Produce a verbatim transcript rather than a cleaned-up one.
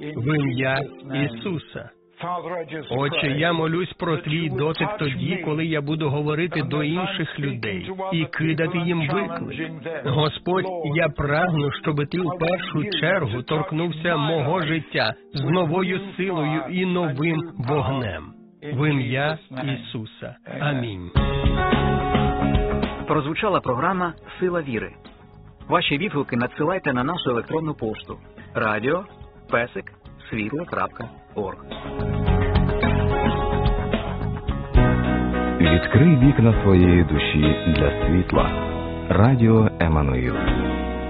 в ім'я Ісуса. Отче, я молюсь про Твій дотик тоді, коли я буду говорити до інших людей і кидати їм виклик. Господь, я прагну, щоб Ти в першу чергу торкнувся мого життя з новою силою і новим вогнем. В ім'я Ісуса. Амінь. Прозвучала програма «Сила віри». Ваші відгуки надсилайте на нашу електронну пошту радіо песик світло крапка орг. Відкрий вікна своєї душі для світла. Радіо Еммануїл.